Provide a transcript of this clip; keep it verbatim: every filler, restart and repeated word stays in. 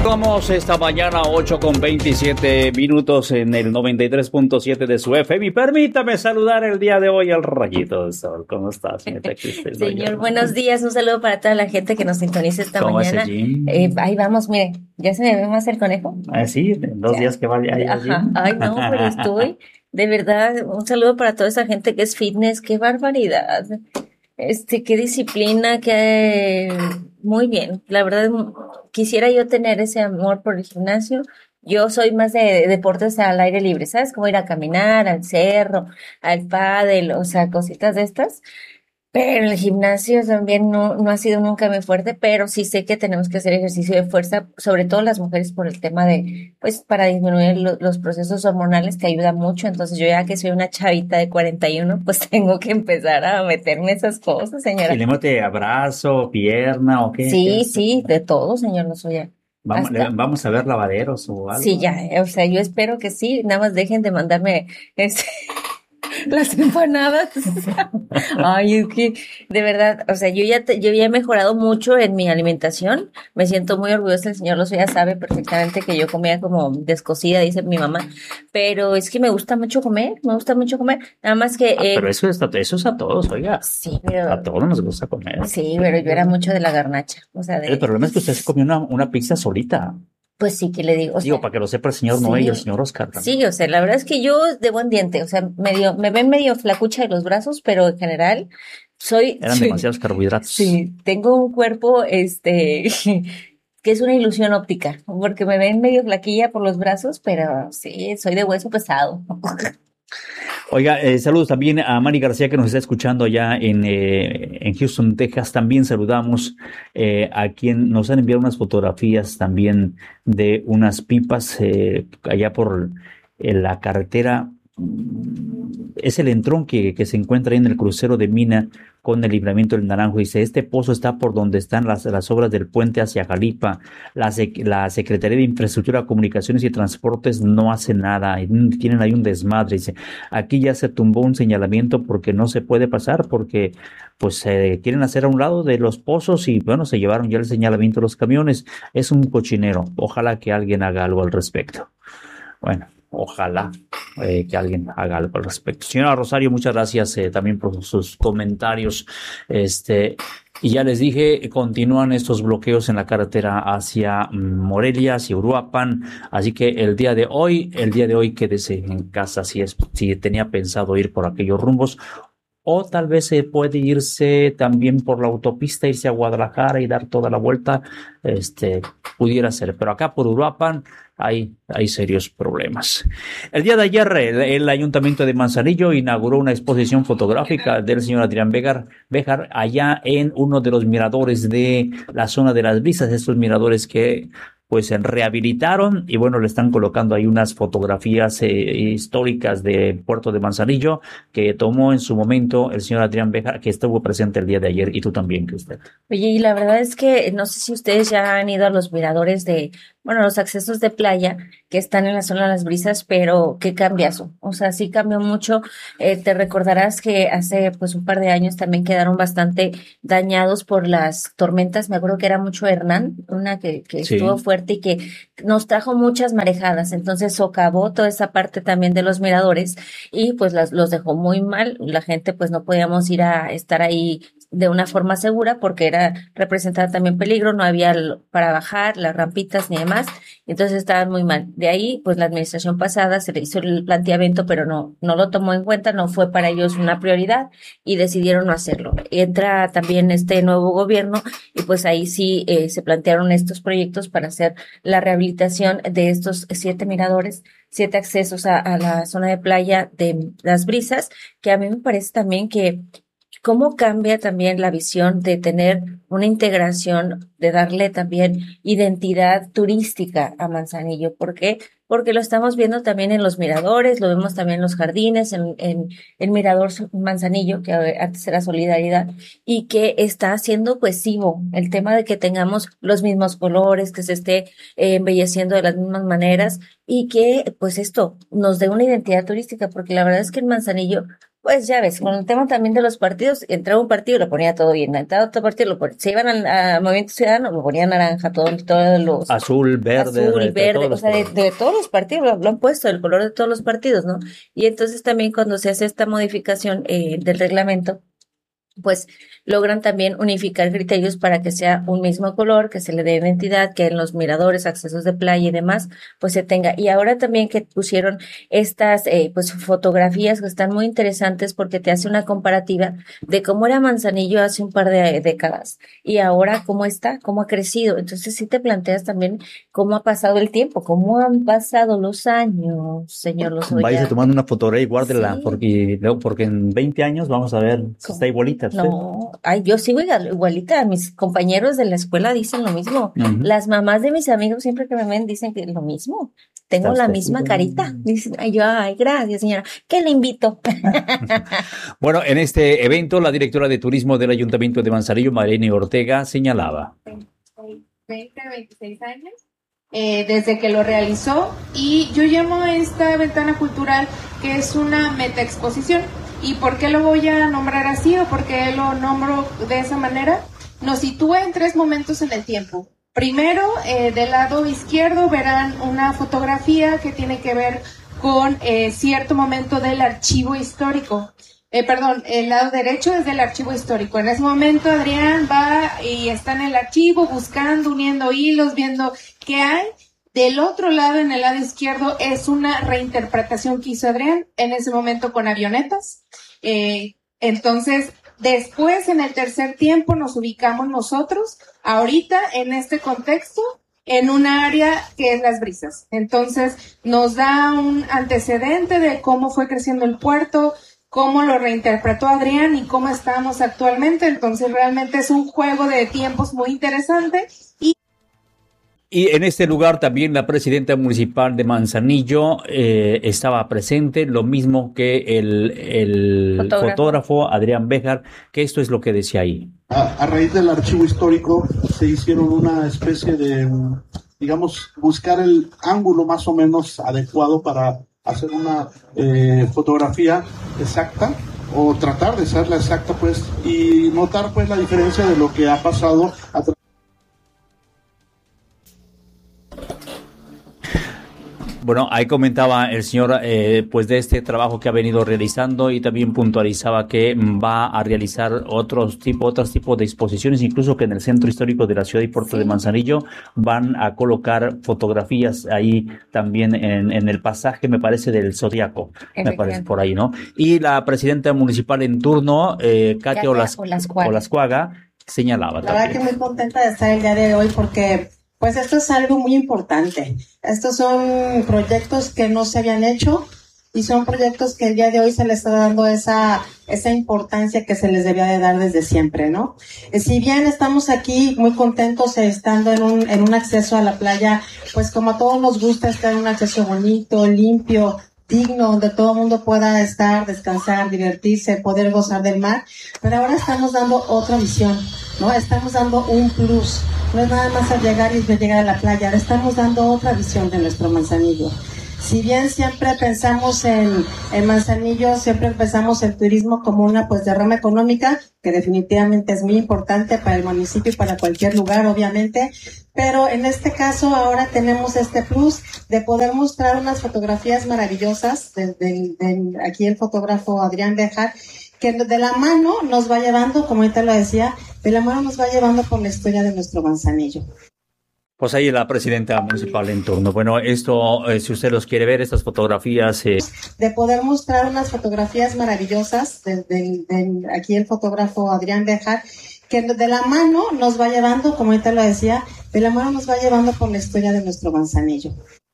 Continuamos esta mañana ocho con veintisiete minutos en el noventa y tres punto siete de su F M. Y permítame saludar el día de hoy al Rayito del Sol. ¿Cómo estás, señorita Cristel? Señor, buenos días. Un saludo para toda la gente que nos sintoniza esta ¿Cómo mañana. es el gym? Eh, ahí vamos, mire, ¿ya se me ve más el conejo? Ah, sí, en dos Ya. días que vaya ahí al Ajá. gym. Ay, no, pero estoy, de verdad, un saludo para toda esa gente que es fitness. Qué barbaridad. Este, qué disciplina, qué, muy bien. La verdad, quisiera yo tener ese amor por el gimnasio. Yo soy más de deportes al aire libre, ¿sabes? Como ir a caminar al cerro, al pádel, o sea, cositas de estas. Pero el gimnasio también no, no ha sido nunca muy fuerte, pero sí sé que tenemos que hacer ejercicio de fuerza, sobre todo las mujeres por el tema de, pues, para disminuir lo- los procesos hormonales que ayuda mucho. Entonces yo ya que soy una chavita de cuarenta y uno, pues tengo que empezar a meterme esas cosas, ¿Y señora. le mete abrazo, pierna o qué? ¿Qué Sí, hace? sí, de todo, señor, no soy ya. Vamos, le- Hasta, vamos a ver lavaderos o sí, algo. ya, eh, o sea, yo espero que sí, nada más dejen de mandarme, este, las empanadas. Ay, es que de verdad, o sea, yo ya te- yo ya he mejorado mucho en mi alimentación. Me siento muy orgullosa. El señor Lozo ya sabe perfectamente que yo comía como descosida, dice mi mamá. Pero es que me gusta mucho comer, me gusta mucho comer. Nada más que Ah, pero eh, eso es, a- eso es a todos, oiga. sí, A pero todos nos gusta comer. sí, pero yo era mucho de la garnacha, o sea, El de problema es que usted se comió una, una pizza solita. pues sí que le digo, o Digo, sea, para que lo sepa el señor Noé y el sí. señor Oscar también. Sí, o sea, la verdad es que yo de buen diente, o sea, medio, me ven medio flacucha de los brazos, pero en general soy, Eran soy, demasiados carbohidratos. sí, tengo un cuerpo, este, que es una ilusión óptica, porque me ven medio flaquilla por los brazos, pero sí, soy de hueso pesado. Oiga, eh, saludos también a Mari García que nos está escuchando allá en, eh, en Houston, Texas. También saludamos eh, a quien nos han enviado unas fotografías también de unas pipas eh, allá por eh, la carretera. Es el entrón que, que se encuentra ahí en el crucero de Mina con el libramiento del Naranjo. Dice, este pozo está por donde están las, las obras del puente hacia Jalipa. La, sec- la Secretaría de Infraestructura, Comunicaciones y Transportes no hace nada. Y tienen ahí un desmadre. Dice, aquí ya se tumbó un señalamiento porque no se puede pasar, porque pues se quieren hacer a un lado de los pozos y bueno, se llevaron ya el señalamiento de los camiones. Es un cochinero. Ojalá que alguien haga algo al respecto. Bueno, ojalá eh, que alguien haga algo al respecto. Señora Rosario, muchas gracias eh, también por sus comentarios. Este, y ya les dije, continúan estos bloqueos en la carretera hacia mm, Morelia, hacia Uruapan. Así que el día de hoy, el día de hoy quédese en casa si es, si tenía pensado ir por aquellos rumbos. O tal vez se puede irse también por la autopista, irse a Guadalajara y dar toda la vuelta, este, pudiera ser. Pero acá por Uruapan hay, hay serios problemas. El día de ayer, el, el Ayuntamiento de Manzanillo inauguró una exposición fotográfica del señor Adrián Bejar, Bejar allá en uno de los miradores de la zona de las Brisas, estos miradores que pues se rehabilitaron y bueno, le están colocando ahí unas fotografías eh, históricas del puerto de Manzanillo que tomó en su momento el señor Adrián Bejar, que estuvo presente el día de ayer y tú también, Cristel. Oye, y la verdad es que no sé si ustedes ya han ido a los miradores de, bueno, los accesos de playa que están en la zona de las brisas, pero qué cambiazo. O sea, sí cambió mucho. Eh, te recordarás que hace pues un par de años también quedaron bastante dañados por las tormentas. Me acuerdo que era mucho Hernán, una que, que estuvo Sí. fuerte y que nos trajo muchas marejadas. Entonces socavó toda esa parte también de los miradores y pues las, los dejó muy mal. La gente pues no podíamos ir a estar ahí de una forma segura porque era representaba también peligro, no había l- para bajar, las rampitas ni demás, entonces estaban muy mal. De ahí, pues la administración pasada se le hizo el planteamiento, pero no, no lo tomó en cuenta, no fue para ellos una prioridad y decidieron no hacerlo. Entra también este nuevo gobierno y pues ahí sí eh, se plantearon estos proyectos para hacer la rehabilitación de estos siete miradores, siete accesos a, a la zona de playa de Las Brisas, que a mí me parece también que cómo cambia también la visión de tener una integración, de darle también identidad turística a Manzanillo. ¿Por qué? Porque lo estamos viendo también en los miradores, lo vemos también en los jardines, en, en el mirador Manzanillo, que antes era Solidaridad, y que está haciendo cohesivo el tema de que tengamos los mismos colores, que se esté eh, embelleciendo de las mismas maneras y que pues esto nos dé una identidad turística, porque la verdad es que en Manzanillo Pues ya ves, con el tema también de los partidos, entraba un partido, lo ponía todo bien, entraba otro partido, lo ponía, se iban al a Movimiento Ciudadano, lo ponía naranja, todo, todos los Azul, verde, azul, de, de verde, todos o los sea, de, colores. de todos los partidos, lo, lo han puesto, el color de todos los partidos, ¿no? Y entonces también cuando se hace esta modificación eh, del reglamento, pues logran también unificar criterios para que sea un mismo color, que se le dé identidad, que en los miradores, accesos de playa y demás, pues se tenga. Y ahora también que pusieron estas eh, pues fotografías que están muy interesantes porque te hace una comparativa de cómo era Manzanillo hace un par de décadas y ahora cómo está, cómo ha crecido. Entonces sí te planteas también cómo ha pasado el tiempo, cómo han pasado los años, señor Váyase Lozoya. tomando una fotografía y guárdela, Sí, porque, luego- porque en veinte años vamos a ver si está ¿cómo? igualita usted. No, ay, yo sigo igual- igualita. Mis compañeros de la escuela dicen lo mismo. Ujú. Las mamás de mis amigos siempre que me ven dicen que lo mismo. Está Tengo la usted misma carita. igual. Dicen, ay, yo, ay, gracias, señora. ¿Qué le invito? Bueno, en este evento, la directora de turismo del Ayuntamiento de Manzanillo, Marlene Ortega, señalaba. veinte, veintiséis años, eh, desde que lo realizó, y yo llamo a esta ventana cultural que es una metaexposición. ¿Y por qué lo voy a nombrar así o por qué lo nombro de esa manera? Nos sitúa en tres momentos en el tiempo. Primero, eh, del lado izquierdo verán una fotografía que tiene que ver con eh, cierto momento del archivo histórico. Eh, perdón, el lado derecho es del archivo histórico. En ese momento Adrián va y está en el archivo buscando, uniendo hilos, viendo qué hay. Del otro lado, en el lado izquierdo, es una reinterpretación que hizo Adrián en ese momento con avionetas. Eh, entonces, después, en el tercer tiempo, nos ubicamos nosotros, ahorita, en este contexto, en un área que es Las Brisas. Entonces, nos da un antecedente de cómo fue creciendo el puerto, cómo lo reinterpretó Adrián y cómo estamos actualmente. Entonces, realmente es un juego de tiempos muy interesante. Y Y en este lugar también la presidenta municipal de Manzanillo eh, estaba presente, lo mismo que el, el Fotógrafo. fotógrafo Adrián Béjar, que esto es lo que decía ahí. A, a raíz del archivo histórico se hicieron una especie de, digamos, buscar el ángulo más o menos adecuado para hacer una eh, fotografía exacta o tratar de ser la exacta, pues, y notar pues la diferencia de lo que ha pasado a través. Bueno, ahí comentaba el señor eh, pues de este trabajo que ha venido realizando y también puntualizaba que va a realizar otros tipos, otros tipos de exposiciones, incluso que en el centro histórico de la ciudad y puerto Sí. de Manzanillo van a colocar fotografías ahí también en, en el pasaje, me parece, del Zodiaco, me parece por ahí, ¿no? Y la presidenta municipal en turno, eh, Katia Katia Olas- Olascuaga. Olascuaga, señalaba La verdad que también. muy contenta de estar el día de hoy porque pues esto es algo muy importante. Estos son proyectos que no se habían hecho y son proyectos que el día de hoy se les está dando esa, esa importancia que se les debía de dar desde siempre, ¿no? Eh, si bien estamos aquí muy contentos eh, estando en un, en un acceso a la playa, pues como a todos nos gusta estar en un acceso bonito, limpio, digno, donde todo el mundo pueda estar, descansar, divertirse, poder gozar del mar, pero ahora estamos dando otra visión, ¿no? Estamos dando un plus, no es nada más al llegar y llegar a la playa, ahora estamos dando otra visión de nuestro Manzanillo. Si bien siempre pensamos en, en Manzanillo, siempre pensamos el turismo como una pues derrama económica, que definitivamente es muy importante para el municipio y para cualquier lugar, obviamente, pero en este caso ahora tenemos este plus de poder mostrar unas fotografías maravillosas, de, de, de aquí el fotógrafo Adrián Béjar, que de la mano nos va llevando, como ahorita lo decía, de la mano nos va llevando por la historia de nuestro Manzanillo. Pues ahí la presidenta municipal en turno. Bueno, esto, eh, si usted los quiere ver, estas fotografías. Eh... De poder mostrar unas fotografías maravillosas, de, de, de aquí el fotógrafo Adrián Béjar, que de la mano nos va llevando, como ahorita lo decía, de la mano nos va llevando por la historia de nuestro Manzanillo.